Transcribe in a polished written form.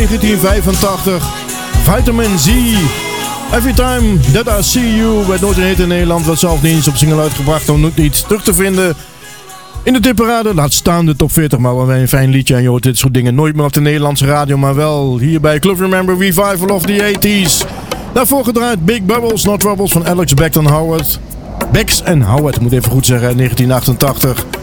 1985. Vitamin Z. Every Time That I See You werd nooit een hit in Nederland. Werd zelf niet eens op single uitgebracht. Om ook niet terug te vinden in de tipparade. Laat staan de top 40. Maar wel een fijn liedje. En je hoort dit soort dingen nooit meer op de Nederlandse radio. Maar wel hier bij Club Remember Revival of the 80s. Daarvoor gedraaid Big Bubbles, Not Troubles van Alex Bex en Howard. Bex en Howard, moet even goed zeggen, 1988.